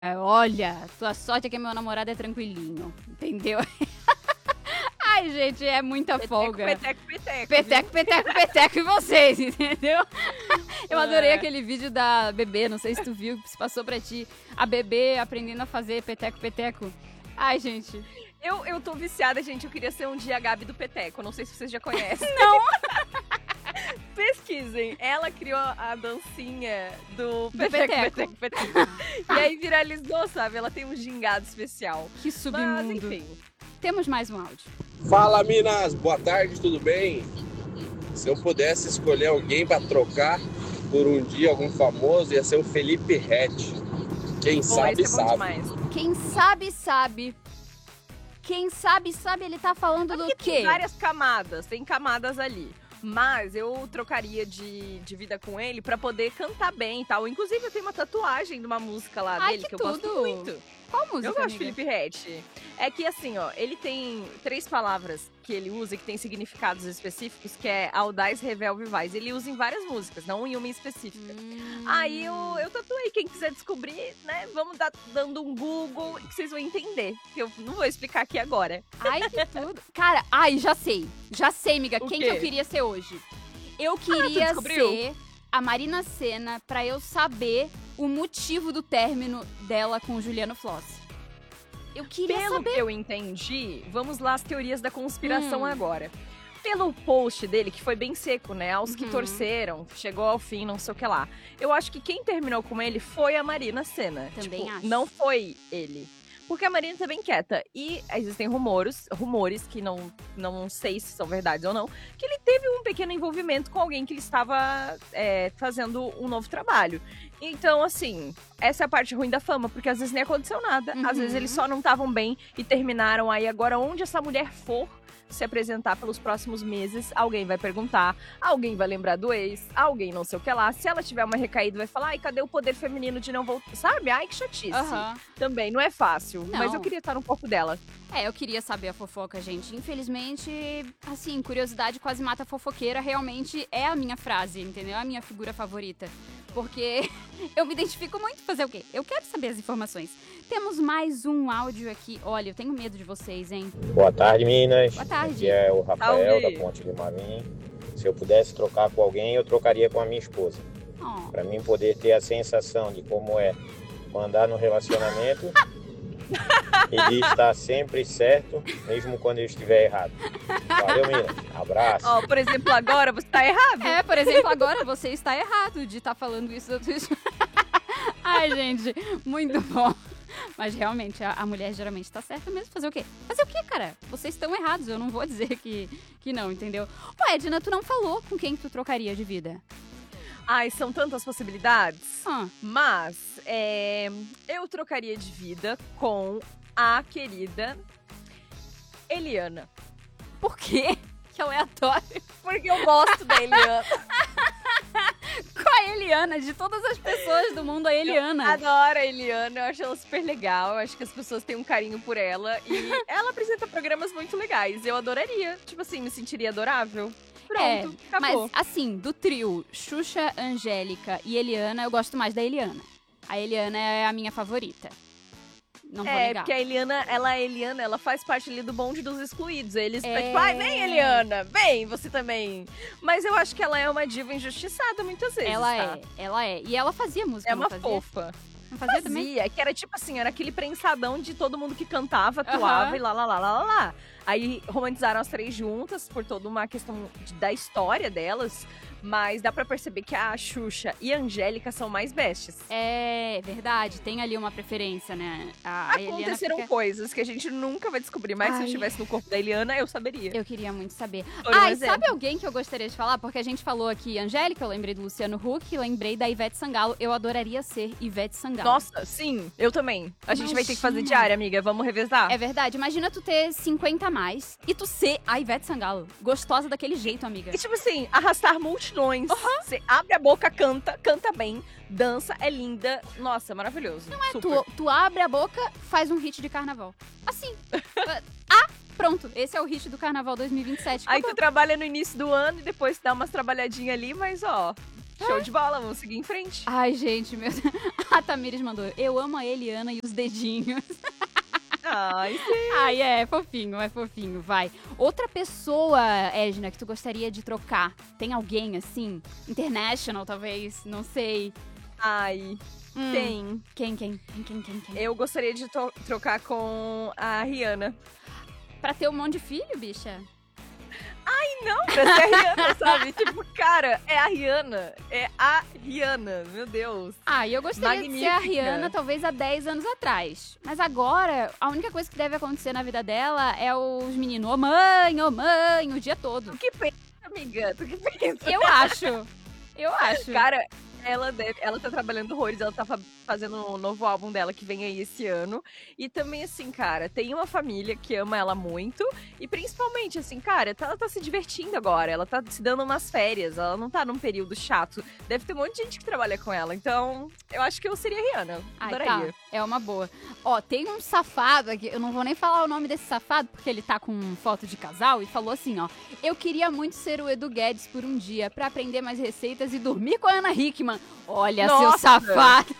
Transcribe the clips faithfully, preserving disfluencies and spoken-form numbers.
É, olha, tua sorte é que meu namorado é tranquilinho, entendeu? Ai, gente, é muita Peteco, folga. peteco, peteco. Peteco, viu? peteco, peteco e vocês, entendeu? Eu adorei É. aquele vídeo da bebê, não sei se tu viu, que se passou pra ti. A bebê aprendendo a fazer peteco, peteco. Ai, gente. Eu, eu tô viciada, gente. Eu queria ser um dia a Gabi do Peteco. Não sei se vocês já conhecem. Não. Pesquisem. Ela criou a dancinha do, Do Peteco, peteco. Peteco, Peteco. E aí viralizou, sabe? Ela tem um gingado especial. Que Mas, submundo. enfim. Temos mais um áudio. Fala, Minas, boa tarde, tudo bem? Se eu pudesse escolher alguém para trocar por um dia, algum famoso, ia ser o Felipe Ret. Quem Pô, sabe, esse é bom sabe. demais. Quem sabe, sabe. Quem sabe, sabe, ele tá falando do Porque quê? tem várias camadas, tem camadas ali. Mas eu trocaria de, de vida com ele pra poder cantar bem e tal. Inclusive, eu tenho uma tatuagem de uma música lá Ai, dele que que, eu gosto tudo. muito. Qual música, Eu gosto de amiga? Felipe Ret. É que assim, ó, ele tem três palavras que ele usa que tem significados específicos, que é audaz, revel, vivaz. Ele usa em várias músicas, não em uma em específica. Hum. Aí eu, eu tatuei. Quem quiser descobrir, né, vamos dar, dando um Google que vocês vão entender. Que eu não vou explicar aqui agora. Ai, que tudo. Cara, ai, já sei. Já sei, amiga. O Quem quê? que eu queria ser hoje? Eu queria descobriu? ser a Marina Sena pra eu saber o motivo do término dela com o Juliano Floss. Eu queria Pelo saber. que eu entendi, vamos lá as teorias da conspiração Hum. agora. Pelo post dele, que foi bem seco, né? Aos que Uhum. torceram, chegou ao fim, não sei o que lá. Eu acho que quem terminou com ele foi a Marina Sena. Também Tipo, acho. não foi ele. Porque a Marina tá bem quieta. E existem rumores, rumores que não, não sei se são verdades ou não, que ele teve um pequeno envolvimento com alguém que ele estava é, fazendo um novo trabalho. Então, assim, essa é a parte ruim da fama, porque às vezes nem aconteceu nada. Uhum. Às vezes eles só não estavam bem e terminaram aí. Agora, onde essa mulher for se apresentar pelos próximos meses, alguém vai perguntar, alguém vai lembrar do ex, alguém não sei o que lá. Se ela tiver uma recaída, vai falar, ai, cadê o poder feminino de não voltar? Sabe? Ai, que chatice. Aham. Também, não é fácil. Não. Mas eu queria estar no corpo dela. É, eu queria saber a fofoca, gente. Infelizmente, assim, curiosidade quase mata a fofoqueira realmente é a minha frase, entendeu? É a minha figura favorita. Porque eu me identifico muito. Fazer o quê? Eu quero saber as informações. Temos mais um áudio aqui. Olha, eu tenho medo de vocês, hein? Boa tarde, Minas. Boa tarde. Aqui é o Rafael, Salve. da Ponte de Marim. Se eu pudesse trocar com alguém, eu trocaria com a minha esposa. Oh. Para mim poder ter a sensação de como é andar no relacionamento e de estar sempre certo, mesmo quando eu estiver errado. Valeu, Minas. Abraço. Ó, por exemplo, agora você tá errado. É, por exemplo, agora você está errado de estar falando isso. Ai, gente, muito bom. Mas realmente, a, a mulher geralmente tá certa mesmo. Fazer o quê? Fazer o quê, cara? Vocês estão errados, eu não vou dizer que, que não, entendeu? Ô, Edna, tu não falou com quem tu trocaria de vida. Ai, são tantas possibilidades. Ah, Mas é, eu trocaria de vida com a querida Eliana. por quê? Que aleatório. Porque eu gosto da Eliana. Com a Eliana, de todas as pessoas do mundo, a Eliana. Adoro a Eliana, eu acho ela super legal. Eu acho que as pessoas têm um carinho por ela. E ela apresenta programas muito legais. Eu adoraria. Tipo assim, me sentiria adorável. Pronto, É, acabou. mas assim, do trio Xuxa, Angélica e Eliana, eu gosto mais da Eliana. A Eliana é a minha favorita. Não vou É, negar. porque a Eliana, ela, a Eliana, ela faz parte ali do bonde dos excluídos. Eles, É. tipo, ai, vem, Eliana, vem, você também. Mas eu acho que ela é uma diva injustiçada muitas vezes, Ela tá? é, ela é. E ela fazia música, É não uma fazia? fofa. Não fazia também? Fazia, que era tipo assim, era aquele prensadão de todo mundo que cantava, atuava Aham. e lá, lá, lá, lá, lá, lá. Aí romantizaram as três juntas por toda uma questão de- da história delas, mas dá pra perceber que a Xuxa e a Angélica são mais bestes. É verdade, tem ali uma preferência, né? A, a Eliana Aconteceram fica... coisas que a gente nunca vai descobrir, mas se eu Ai. estivesse no corpo da Eliana, eu saberia. Eu queria muito saber. Por um Ah, e exemplo. sabe alguém que eu gostaria de falar? Porque a gente falou aqui Angélica, eu lembrei do Luciano Huck, lembrei da Ivete Sangalo. Eu adoraria ser Ivete Sangalo. Nossa, sim, eu também. A gente vai ter que fazer Imagina. diária, amiga. Vamos revezar? É verdade, imagina tu ter cinquenta a mais e tu ser a Ivete Sangalo. Gostosa daquele jeito, amiga. E tipo assim, arrastar multidões. Você abre a boca, canta, canta bem, dança, é linda. Nossa, maravilhoso. Não é Tu, tu abre a boca, faz um hit de carnaval. Assim. ah, pronto. Esse é o hit do carnaval dois mil e vinte e sete. Aí Acabou. tu trabalha no início do ano e depois dá umas trabalhadinhas ali, mas ó, Show de bola, vamos seguir em frente. Ai, gente, meu Deus. A Tamires mandou, eu amo a Eliana e os dedinhos. Ai, sim. Ai, é fofinho, é fofinho, vai. Outra pessoa, Edna, que tu gostaria de trocar? Tem alguém, assim? International, talvez? Não sei. Ai, Hum, tem. Quem, quem? Quem, quem, quem, quem? Eu gostaria de to- trocar com a Rihanna. Pra ter um monte de filho, bicha? Não, pra ser a Rihanna, sabe? Tipo, cara, é a Rihanna. É a Rihanna, meu Deus. Ah, e eu gostaria de ser a Magnífica. Rihanna talvez há dez anos atrás. Mas agora, a única coisa que deve acontecer na vida dela é os meninos, ô mãe, ô mãe, o dia todo. Tu que pensa, amiga? Tu que pensa? Eu acho. Eu acho. Cara, ela, deve, ela tá trabalhando horrores, ela tá fa- fazendo um novo álbum dela que vem aí esse ano. E também, assim, cara, tem uma família que ama ela muito. E principalmente, assim, cara, tá- ela tá se divertindo agora. Ela tá se dando umas férias, ela não tá num período chato. Deve ter um monte de gente que trabalha com ela. Então, eu acho que eu seria a Rihanna. Ai, Adoraria. tá. É uma boa. Ó, tem um safado aqui, eu não vou nem falar o nome desse safado, porque ele tá com foto de casal e falou assim, ó. Eu queria muito ser o Edu Guedes por um dia, pra aprender mais receitas e dormir com a Ana Hickman. Olha, seu Nossa! safado.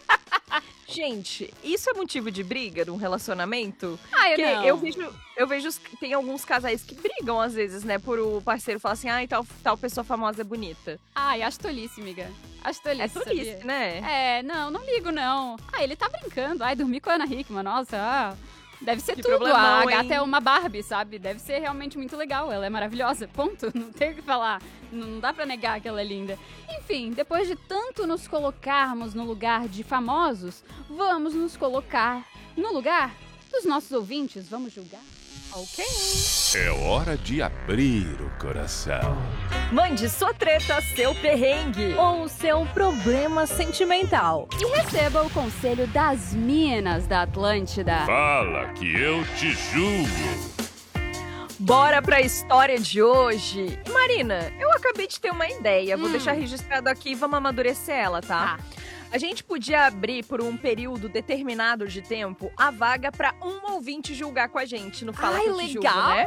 Gente, isso é motivo de briga num relacionamento? Ah, eu Porque não. eu vejo, eu vejo, os- tem alguns casais que brigam às vezes, né? Por o parceiro falar assim, ai, tal, tal pessoa famosa é bonita. Ai, acho tolice, amiga. Acho tolice, É tolice, sabia? né? É, não, não ligo, não. Ah, ele tá brincando. Ai, dormir com a Ana Hickman, nossa, ah, deve ser Que tudo. problemão, A gata hein? é uma Barbie, sabe? Deve ser realmente muito legal. Ela é maravilhosa, ponto. Não tem o que falar. Não dá pra negar que ela é linda. Enfim, depois de tanto nos colocarmos no lugar de famosos, vamos nos colocar no lugar dos nossos ouvintes. Vamos julgar? Ok. É hora de abrir o coração. Mande sua treta, seu perrengue. Ou seu problema sentimental. E receba o conselho das minas da Atlântida. Fala que eu te julgo. Bora pra história de hoje. Marina, eu acabei de ter uma ideia. Vou Hum. deixar registrado aqui e vamos amadurecer ela, tá? Tá. A gente podia abrir por um período determinado de tempo a vaga pra um ouvinte julgar com a gente no Fala Ai, que eu te julgo, legal! né?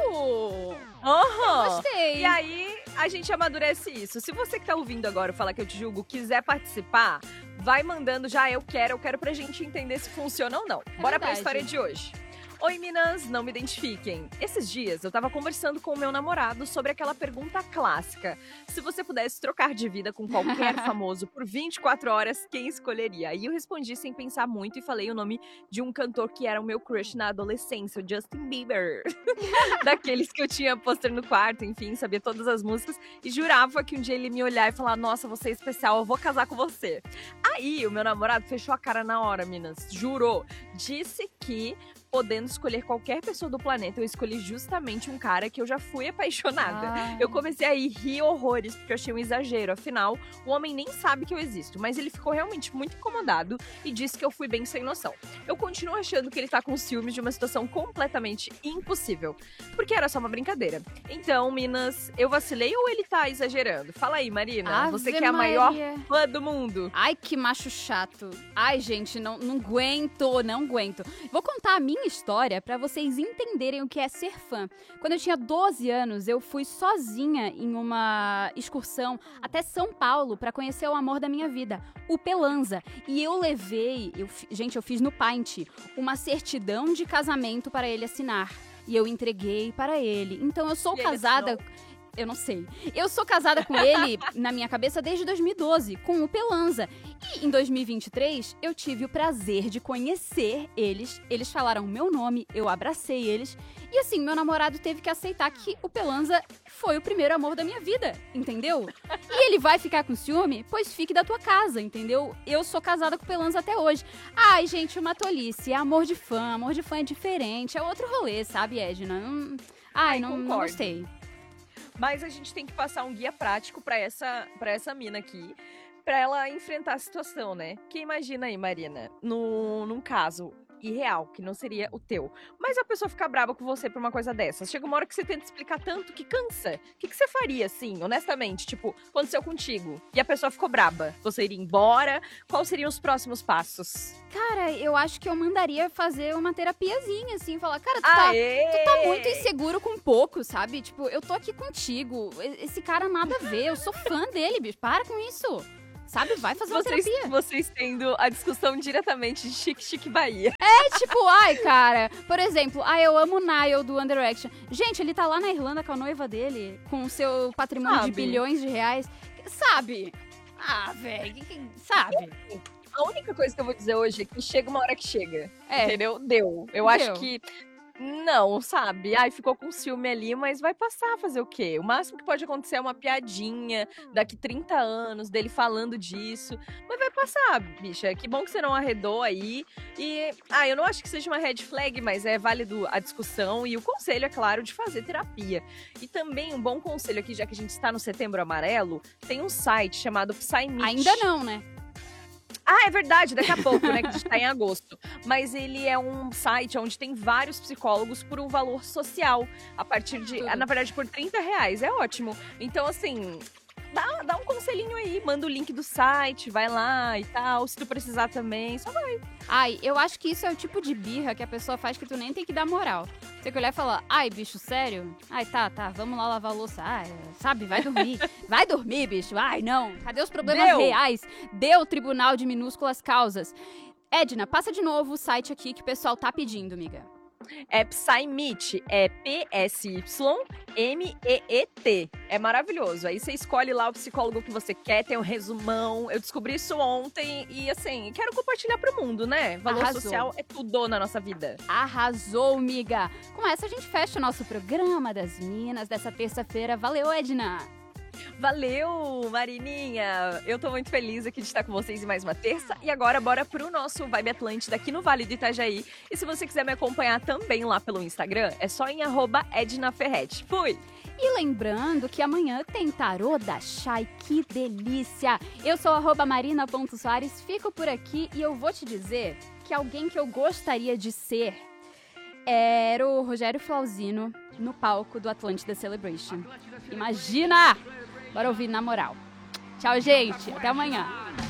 Aham. Gostei. E aí, a gente amadurece isso. Se você que tá ouvindo agora o Fala que eu te julgo quiser participar, vai mandando já eu quero, eu quero pra gente entender se funciona ou não. Bora pra verdade. história de hoje. Oi, Minas, não me identifiquem. Esses dias eu tava conversando com o meu namorado sobre aquela pergunta clássica. Se você pudesse trocar de vida com qualquer famoso por vinte e quatro horas, quem escolheria? E eu respondi sem pensar muito e falei o nome de um cantor que era o meu crush na adolescência, o Justin Bieber. Daqueles que eu tinha pôster no quarto, enfim, sabia todas as músicas. E jurava que um dia ele me olhar e falar, nossa, você é especial, eu vou casar com você. Aí o meu namorado fechou a cara na hora, Minas. Jurou. Disse que podendo escolher qualquer pessoa do planeta, eu escolhi justamente um cara que eu já fui apaixonada. Ai. Eu comecei a ir rir horrores, porque eu achei um exagero. Afinal, o homem nem sabe que eu existo, mas ele ficou realmente muito incomodado e disse que eu fui bem sem noção. Eu continuo achando que ele tá com ciúmes de uma situação completamente impossível, porque era só uma brincadeira. Então, Minas, eu vacilei ou ele tá exagerando? Fala aí, Marina, Ave você que é a maior Maria. fã do mundo. Ai, que macho chato. Ai, gente, não, não aguento, não aguento. Vou contar a minha história pra vocês entenderem o que é ser fã. Quando eu tinha doze anos, eu fui sozinha em uma excursão até São Paulo pra conhecer o amor da minha vida, o Pelanza. E eu levei, eu, fi- gente, eu fiz no Paint, uma certidão de casamento para ele assinar. E eu entreguei para ele. Então eu sou E ele casada... Eu não sei. Eu sou casada com ele, na minha cabeça, desde dois mil e doze, com o Pelanza. E em dois mil e vinte e três, eu tive o prazer de conhecer eles. Eles falaram meu nome, eu abracei eles. E assim, meu namorado teve que aceitar que o Pelanza foi o primeiro amor da minha vida, entendeu? E ele vai ficar com ciúme? Pois fique da tua casa, entendeu? Eu sou casada com o Pelanza até hoje. Ai, gente, uma tolice. É amor de fã. Amor de fã é diferente. É outro rolê, sabe, Edna? Não... Ai, Ai, não, não concordo. gostei. Mas a gente tem que passar um guia prático pra essa, pra essa mina aqui, pra ela enfrentar a situação, né? Que imagina aí, Marina, no, num caso, irreal, que não seria o teu. Mas a pessoa fica brava com você por uma coisa dessas. Chega uma hora que você tenta explicar tanto que cansa. O que, que você faria, assim, honestamente? Tipo, aconteceu contigo e a pessoa ficou braba. Você iria embora? Quais seriam os próximos passos? Cara, eu acho que eu mandaria fazer uma terapiazinha, assim, falar, cara, tu tá, tu tá muito inseguro com pouco, sabe? Tipo, eu tô aqui contigo, esse cara nada a ver, eu sou fã dele, bicho, para com isso. Sabe, vai fazer uma vocês, terapia. Vocês tendo a discussão diretamente de Chique Chique Bahia. É, tipo, ai, cara, por exemplo, ai, eu amo o Niall do One Direction. Gente, ele tá lá na Irlanda com a noiva dele, com o seu patrimônio Sabe? de bilhões de reais. Sabe? Ah, velho, sabe? A única coisa que eu vou dizer hoje é que chega uma hora que chega, É. entendeu? Deu. Eu Deu. acho que... Não, sabe? Ai, ficou com ciúme ali, mas vai passar, fazer o quê? O máximo que pode acontecer é uma piadinha daqui trinta anos dele falando disso. Mas vai passar, bicha. Que bom que você não arredou aí. E, ah, eu não acho que seja uma red flag, mas é válido a discussão e o conselho, é claro, de fazer terapia. E também um bom conselho aqui, já que a gente está no Setembro Amarelo, tem um site chamado Psymit. Ainda não, né? Ah, é verdade, daqui a pouco, né, que a gente tá em agosto. Mas ele é um site onde tem vários psicólogos por um valor social. A partir de, Tudo. na verdade, por trinta reais, é ótimo. Então, assim, dá, dá um conselhinho aí, manda o link do site, vai lá e tal. Se tu precisar também, só vai. Ai, eu acho que isso é o tipo de birra que a pessoa faz que tu nem tem que dar moral. Você que olhar e falar, ai, bicho, sério? Ai, tá, tá, vamos lá lavar a louça. Ai, sabe, vai dormir. Vai dormir, bicho. Ai, não. Cadê os problemas Deu. reais? Deu Tribunal de Minúsculas Causas. Edna, passa de novo o site aqui que o pessoal tá pedindo, amiga. É Psymit, é P S Y M E E T. É maravilhoso. Aí você escolhe lá o psicólogo que você quer, tem um resumão. Eu descobri isso ontem e, assim, quero compartilhar pro mundo, né? Valor Arrasou. social é tudo na nossa vida. Arrasou, miga. Com essa a gente fecha o nosso programa das Minas dessa terça-feira. Valeu, Edna. Valeu, Marininha! Eu tô muito feliz aqui de estar com vocês em mais uma terça. E agora, bora pro nosso Vibe Atlântida aqui no Vale do Itajaí. E se você quiser me acompanhar também lá pelo Instagram, é só em arroba Edna Ferretti. Fui! E lembrando que amanhã tem tarô da Chay, que delícia! Eu sou arroba marina ponto soares, fico por aqui e eu vou te dizer que alguém que eu gostaria de ser era o Rogério Flauzino no palco do Atlântida Celebration. Imagina! Bora ouvir na moral. Tchau, gente. Até amanhã.